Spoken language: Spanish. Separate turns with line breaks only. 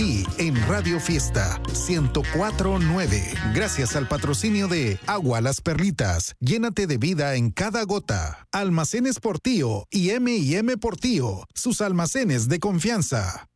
aquí en Radio Fiesta 104.9. Gracias al patrocinio de Agua Las Perlitas. Llénate de vida en cada gota. Almacenes Portillo y M&M Portillo, sus almacenes de confianza.